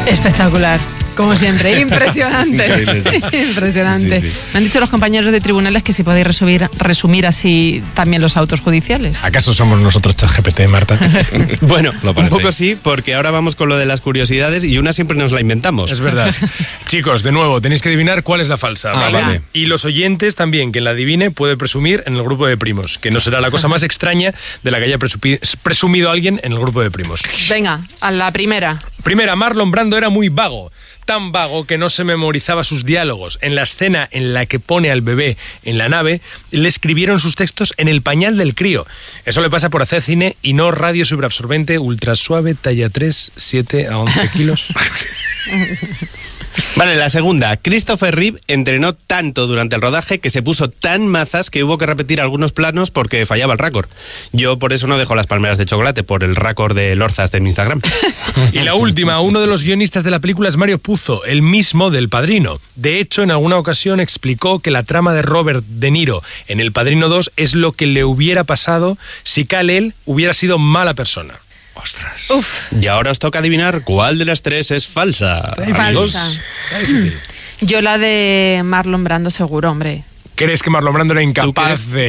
Espectacular. Como siempre, impresionante. Impresionante. Sí. Me han dicho los compañeros de tribunales que si podéis resumir así también los autos judiciales. ¿Acaso somos nosotros ChatGPT, Marta? Bueno, un poco sí, porque ahora vamos con lo de las curiosidades y una siempre nos la inventamos. Es verdad. Chicos, de nuevo, tenéis que adivinar cuál es la falsa. Vale. Y los oyentes también, quien la adivine puede presumir en el grupo de primos, que no será la cosa más extraña de la que haya presumido alguien en el grupo de primos. Venga, a la primera. Primera, Marlon Brando era muy vago. Tan vago que no se memorizaba sus diálogos. En la escena en la que pone al bebé en la nave, le escribieron sus textos en el pañal del crío. Eso le pasa por hacer cine y no radio superabsorbente, ultra suave, talla 3, 7 a 11 kilos. Vale, la segunda. Christopher Reeve entrenó tanto durante el rodaje que se puso tan mazas que hubo que repetir algunos planos porque fallaba el récord. Yo por eso no dejo las palmeras de chocolate, por el récord de Lorzas de mi Instagram. Y la última, uno de los guionistas de la película es Mario Puzo, el mismo del Padrino. De hecho, en alguna ocasión explicó que la trama de Robert De Niro en El Padrino 2 es lo que le hubiera pasado si Kal-El hubiera sido mala persona. ¡Ostras! Uf. Y ahora os toca adivinar cuál de las tres es falsa. Falsa. Yo la de Marlon Brando seguro, hombre. ¿Crees que Marlon Brando era incapaz de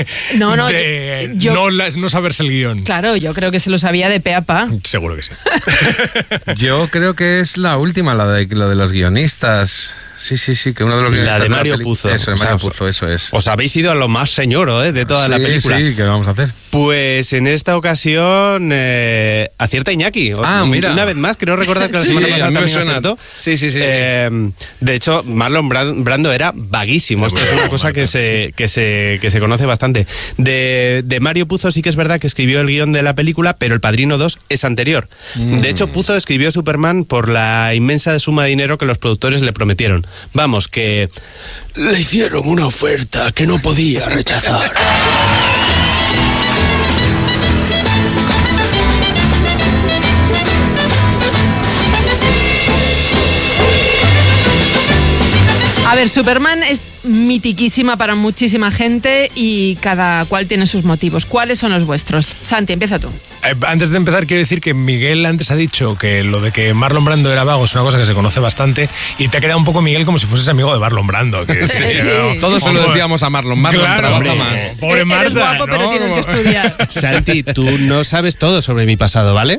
no saberse el guión? Claro, yo creo que se lo sabía de pe a pa. Seguro que sí. Yo creo que es la última, la de los guionistas. Sí, que uno de los guionistas... La de Mario Puzo. Eso, de Mario Puzo, eso es. Os habéis ido a lo más señoro de toda la película. Sí, ¿qué vamos a hacer? Pues en esta ocasión acierta Iñaki. Mira. Una vez más, creo recordar que la semana pasada también acertó. Sí. De hecho, Marlon Brando era vaguísimo. Esto es una cosa que se conoce bastante. De Mario Puzo sí que es verdad que escribió el guión de la película, pero El Padrino 2 es anterior. De hecho, Puzo escribió Superman por la inmensa suma de dinero que los productores le prometieron. Vamos, que le hicieron una oferta que no podía rechazar. A ver, Superman es mitiquísima para muchísima gente y cada cual tiene sus motivos. ¿Cuáles son los vuestros? Santi, empieza tú. Antes de empezar, quiero decir que Miguel antes ha dicho que lo de que Marlon Brando era vago es una cosa que se conoce bastante y te ha quedado un poco, Miguel, como si fueses amigo de Marlon Brando. Que sí. Todos se lo decíamos a Marlon. Marlon trabaja más. Pobre Marta. Eres guapo, pero tienes que estudiar. Santi, tú no sabes todo sobre mi pasado, ¿vale?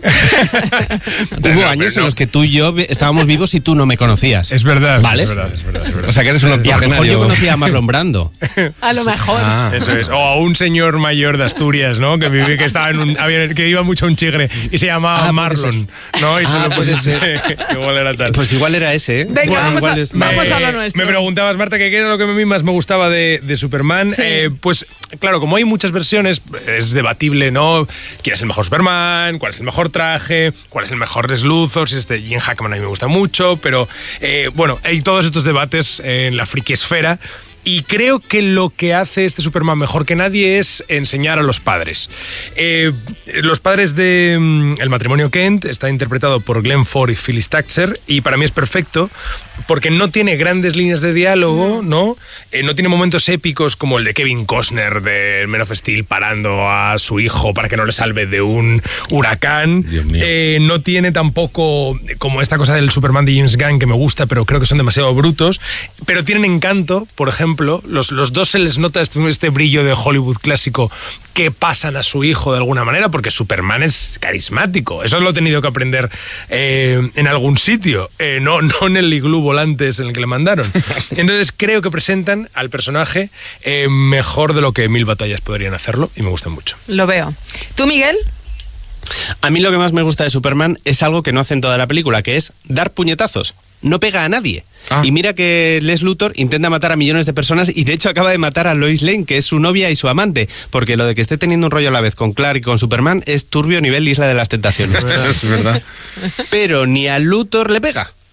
Hubo años en los que tú y yo estábamos vivos y tú no me conocías. Es verdad. ¿Vale? Es verdad. O sea, que eres un octogenario. Y a lo mejor yo conocía a Marlon Brando. A lo mejor. Eso es. O a un señor mayor de Asturias, ¿no? Que estaba que iba mucho a un chigre y se llamaba Marlon, ¿no? Y puede ser. Igual era tal. Pues igual era ese, ¿eh? Venga, vamos a lo nuestro. Me preguntabas, Marta, que qué era lo que a mí más me gustaba de Superman. Sí. Pues claro, como hay muchas versiones, es debatible, ¿no? ¿Quién es el mejor Superman? ¿Cuál es el mejor traje? ¿Cuál es el mejor Lex Luthor? Si Jim Hackman a mí me gusta mucho, pero bueno, hay todos estos debates en la friki esfera. Y creo que lo que hace este Superman mejor que nadie es enseñar a los padres. Los padres de El matrimonio Kent está interpretado por Glenn Ford y Phyllis Taxer y para mí es perfecto porque no tiene grandes líneas de diálogo, ¿no? No tiene momentos épicos como el de Kevin Costner de Men of Steel parando a su hijo para que no le salve de un huracán. Dios mío. No tiene tampoco como esta cosa del Superman de James Gunn que me gusta, pero creo que son demasiado brutos. Pero tienen encanto, por ejemplo. Los dos se les nota este brillo de Hollywood clásico que pasan a su hijo de alguna manera, porque Superman es carismático. Eso lo he tenido que aprender en algún sitio, no en el iglú volantes en el que le mandaron. Entonces creo que presentan al personaje mejor de lo que 1000 batallas podrían hacerlo y me gustan mucho. Lo veo. ¿Tú, Miguel? A mí lo que más me gusta de Superman es algo que no hace en toda la película, que es dar puñetazos. No pega a nadie. Y mira que Lex Luthor intenta matar a millones de personas y de hecho acaba de matar a Lois Lane, que es su novia y su amante, porque lo de que esté teniendo un rollo a la vez con Clark y con Superman es turbio nivel Isla de las Tentaciones. Es verdad. Pero ni a Luthor le pega.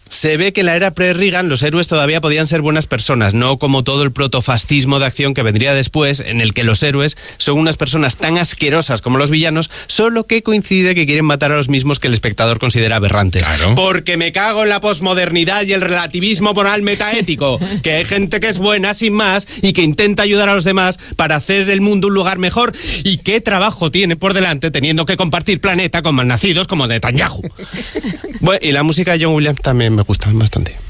se ve que en la era pre-Reagan los héroes todavía podían ser buenas personas, no como todo el protofascismo de acción que vendría después, en el que los héroes son unas personas tan asquerosas como los villanos, solo que coincide que quieren matar a los mismos que el espectador considera aberrantes. Claro. Porque me cago en la posmodernidad y el relativismo moral metaético, que hay gente que es buena sin más y que intenta ayudar a los demás para hacer el mundo un lugar mejor. ¿Y qué trabajo tiene por delante teniendo que compartir planeta con malnacidos como Netanyahu? Bueno, y la música de John Williams también me gusta bastante.